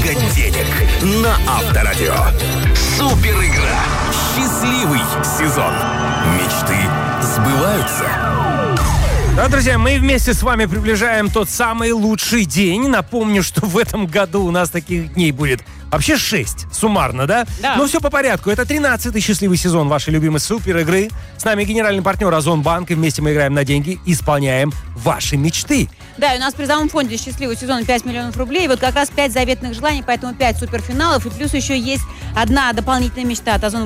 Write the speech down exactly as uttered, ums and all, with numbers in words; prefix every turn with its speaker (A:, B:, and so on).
A: много денег на Авторадио. Супер игра. Счастливый сезон. Мечты сбываются.
B: Да, друзья, мы вместе с вами приближаем тот самый лучший день. Напомню, что в этом году у нас таких дней будет вообще шесть, суммарно, да?
C: Да.
B: Но все по порядку. Это тринадцатый счастливый сезон вашей любимой супер игры. С нами генеральный партнер Озонбанк, и вместе мы играем на деньги, исполняем ваши мечты.
C: Да, и у нас в призовом фонде счастливый сезон пять миллионов рублей. И вот как раз пять заветных желаний, поэтому пять суперфиналов. И плюс еще есть одна дополнительная мечта от Озон